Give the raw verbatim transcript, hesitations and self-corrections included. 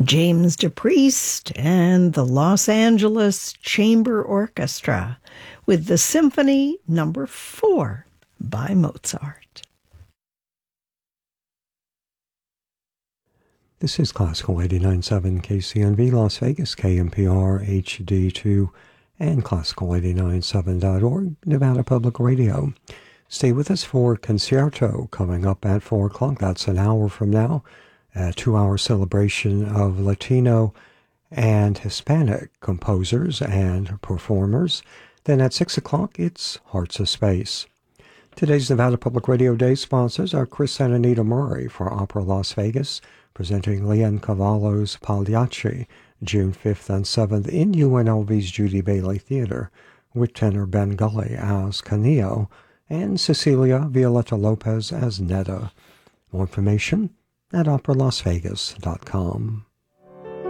James DePriest and the Los Angeles Chamber Orchestra with the Symphony Number Four by Mozart. This is Classical eighty-nine point seven K C N V Las Vegas, K M P R H D two, and Classical eighty-nine point seven dot org, Nevada Public Radio. Stay with us for Concerto coming up at four o'clock. That's an hour from now. A two-hour celebration of Latino and Hispanic composers and performers. Then at six o'clock, it's Hearts of Space. Today's Nevada Public Radio Day sponsors are Chris and Anita Murray for Opera Las Vegas, presenting Leoncavallo's Pagliacci, June fifth and seventh in U N L V's Judy Bailey Theater, with tenor Ben Gully as Canio and Cecilia Violeta Lopez as Netta. More information at opera las vegas dot com.